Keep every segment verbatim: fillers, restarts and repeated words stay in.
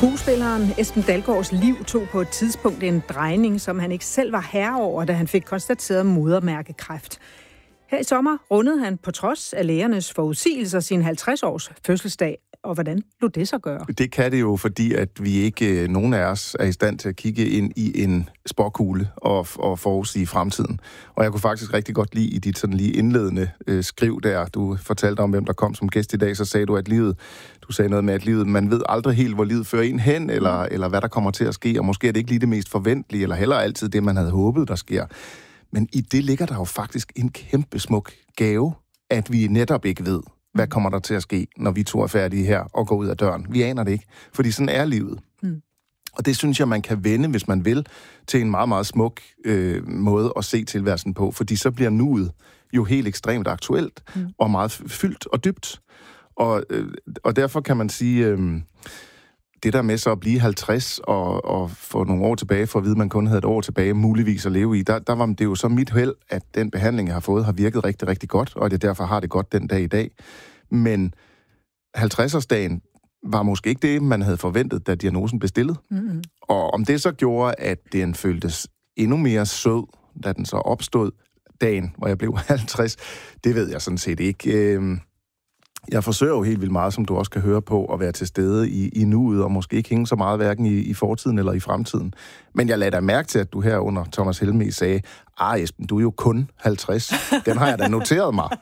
Skuespilleren Esben Dalgaards liv tog på et tidspunkt en drejning, som han ikke selv var herre over, da han fik konstateret modermærkekræft. Her i sommer rundede han på trods af lægernes forudsigelser sin halvtreds-års fødselsdag. Og hvordan lod det så gøre? Det kan det jo, fordi at vi ikke, nogen af os, er i stand til at kigge ind i en spåkugle og, og forudsige fremtiden. Og jeg kunne faktisk rigtig godt lide i dit sådan lige indledende øh, skriv der, du fortalte om, hvem der kom som gæst i dag, så sagde du, at livet, du sagde noget med, at livet, man ved aldrig helt, hvor livet fører en hen, eller, eller hvad der kommer til at ske, og måske er det ikke lige det mest forventelige, eller heller altid det, man havde håbet, der sker. Men i det ligger der jo faktisk en kæmpe smuk gave, at vi netop ikke ved, hvad kommer der til at ske, når vi to er færdige her og går ud af døren. Vi aner det ikke, fordi sådan er livet. Mm. Og det synes jeg, man kan vende, hvis man vil, til en meget, meget smuk øh, måde at se tilværelsen på, fordi så bliver nuet jo helt ekstremt aktuelt mm. og meget fyldt og dybt. Og, øh, og derfor kan man sige, øh, det der med så at blive halvtreds og, og få nogle år tilbage, for at vide, at man kun havde et år tilbage muligvis at leve i, der, der var det jo så mit held, at den behandling, jeg har fået, har virket rigtig, rigtig godt, og det derfor har det godt den dag i dag. Men halvtreds-årsdagen var måske ikke det, man havde forventet, da diagnosen blev stillet. Mm-hmm. Og om det så gjorde, at den føltes endnu mere sød, da den så opstod dagen, hvor jeg blev halvtreds, det ved jeg sådan set ikke. Jeg forsøger jo helt vildt meget, som du også kan høre på, at være til stede i, i nuet, og måske ikke hænge så meget hverken i, i fortiden eller i fremtiden. Men jeg lader dig mærke til, at du her under Thomas Helmig sagde, ah Esben, du er jo kun halvtreds. Den har jeg da noteret mig.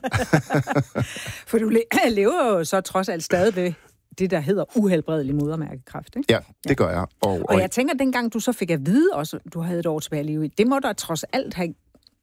For du lever jo så trods alt stadig ved det, der hedder uhelbredelig modermærkekræft, ikke? Ja, det ja. gør jeg. Og, og, og jeg tænker, at dengang du så fik at vide også, du havde et år tilbage at leve i, det må der trods alt have...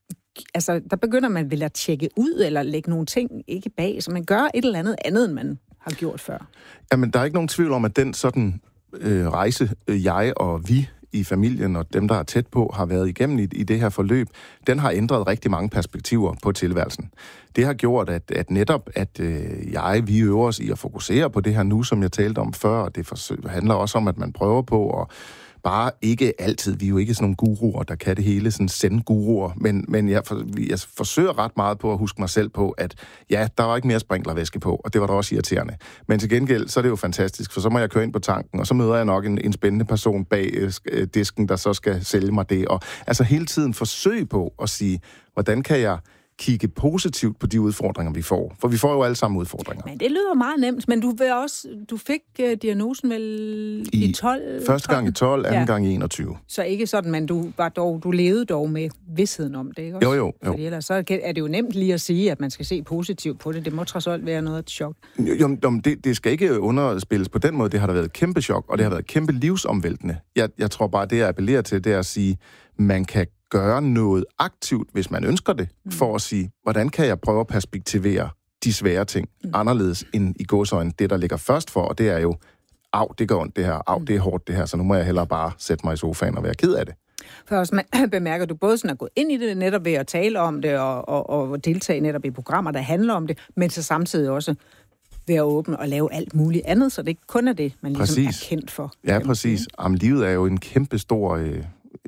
Altså, der begynder man vel at tjekke ud, eller lægge nogle ting ikke bag, så man gør et eller andet andet, end man har gjort før. Jamen, der er ikke nogen tvivl om, at den sådan øh, rejse, øh, jeg og vi i familien, og dem, der er tæt på, har været igennem i, i det her forløb, den har ændret rigtig mange perspektiver på tilværelsen. Det har gjort, at, at netop, at øh, jeg, vi øver os i at fokusere på det her nu, som jeg talte om før, og det forsøg, handler også om, at man prøver på at bare ikke altid, vi er jo ikke sådan nogle guruer, der kan det hele, sådan zen-guruer, men, men jeg, for, jeg forsøger ret meget på at huske mig selv på, at ja, der var ikke mere sprinklervæske på, og det var da også irriterende. Men til gengæld, så er det jo fantastisk, for så må jeg køre ind på tanken, og så møder jeg nok en, en spændende person bag øh, disken, der så skal sælge mig det, og altså hele tiden forsøge på at sige, hvordan kan jeg kigge positivt på de udfordringer, vi får. For vi får jo alle sammen udfordringer. Men det lyder meget nemt, men du vil også, du fik uh, diagnosen vel i, i tolv? Første gang i tolv, anden ja. gang i enogtyve. Så ikke sådan, men du var dog, du levede dog med vidsheden om det, ikke også? Jo, jo, jo. Fordi ellers så er det jo nemt lige at sige, at man skal se positivt på det. Det må trods alt være noget af et chok. Jo, jo det, det skal ikke underspilles på den måde. Det har da været et kæmpe chok, og det har været kæmpe livsomvæltende. Jeg, jeg tror bare, det jeg appellerer til, det er at sige, man kan gøre noget aktivt, hvis man ønsker det, mm. for at sige, hvordan kan jeg prøve at perspektivere de svære ting mm. anderledes end i gåseøjne det, der ligger først for, og det er jo, af, det går ondt det her, af, det er hårdt det her, så nu må jeg hellere bare sætte mig i sofaen og være ked af det. For også bemærker du både sådan at gå ind i det, netop ved at tale om det, og, og, og deltage netop i programmer, der handler om det, men så samtidig også ved at åbne og lave alt muligt andet, så det ikke kun er det, man ligesom præcis. er kendt for. Ja, præcis. Jamen, livet er jo en kæmpe stor... Øh,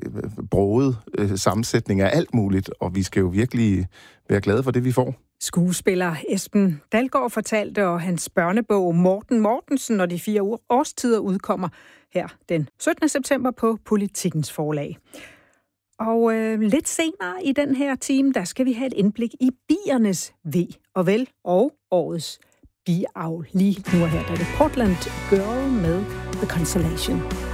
broget øh, sammensætning af alt muligt, og vi skal jo virkelig være glade for det, vi får. Skuespiller Esben Dalgaard fortalte, og hans børnebog Morten Mortensen og de fire årstider udkommer her den syttende september på Politikens forlag. Og øh, lidt senere i den her time, der skal vi have et indblik i biernes ve og vel og årets biavl. Lige nu her, der er det Portland Girl med The Consolation.